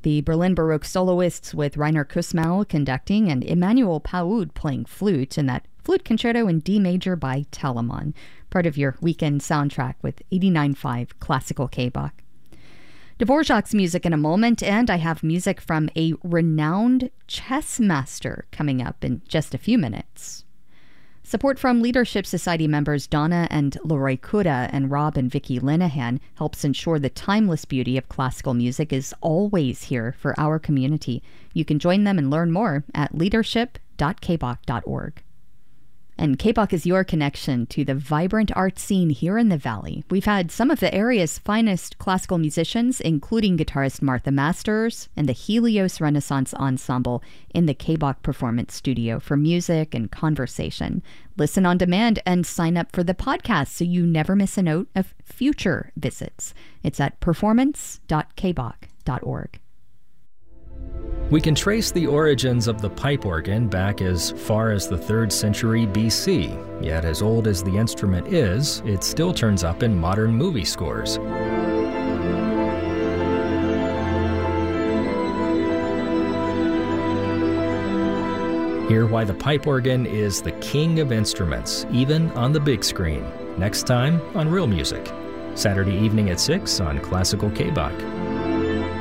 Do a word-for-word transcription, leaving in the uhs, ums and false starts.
The Berlin Baroque soloists with Rainer Kussmaul conducting and Emmanuel Paoud playing flute in that flute concerto in D major by Telemann, part of your weekend soundtrack with eighty-nine point five Classical K-Bach. Dvorak's music in a moment, and I have music from a renowned chess master coming up in just a few minutes. Support from Leadership Society members Donna and Leroy Kura and Rob and Vicky Linehan helps ensure the timeless beauty of classical music is always here for our community. You can join them and learn more at leadership dot k bach dot org. And K-Bach is your connection to the vibrant art scene here in the Valley. We've had some of the area's finest classical musicians, including guitarist Martha Masters and the Helios Renaissance Ensemble in the K-Bach Performance Studio for music and conversation. Listen on demand and sign up for the podcast so you never miss a note of future visits. It's at performance dot k bach dot org. We can trace the origins of the pipe organ back as far as the third century B C, yet as old as the instrument is, it still turns up in modern movie scores. Hear why the pipe organ is the king of instruments, even on the big screen. Next time on Real Music, Saturday evening at six on Classical K-Bach.